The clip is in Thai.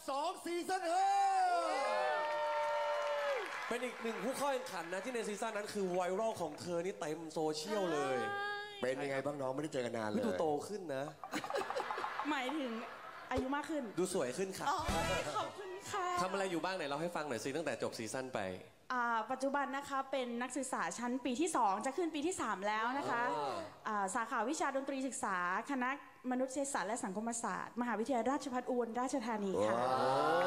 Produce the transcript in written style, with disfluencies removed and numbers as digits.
2ซีซั่นเป็นอีกหนึ่งผู้เข้าแข่งขันนะที่ในซีซั่นนั้นคือไวรัลของเธอนี่เต็มโซเชียลเลยเป็นยังไงบ้างน้องไม่ได้เจอกันนานเลยดูโตขึ้นนะหมายถึงอายุมากขึ้นดูสวยขึ้นค่ะขอบคุณค่ะทำอะไรอยู่บ้างไหนเราให้ฟังหน่อยสิตั้งแต่จบซีซั่นไปปัจจุบันนะคะเป็นนักศึกษาชั้นปีที่2จะขึ้นปีที่3แล้วนะคะสาขาวิชาดนตรีศึกษาคณะมนุษยศาสตร์และสังคมศาสตร์มหาวิทยาลัยราชภัฏอุบลราชธานีค่ะ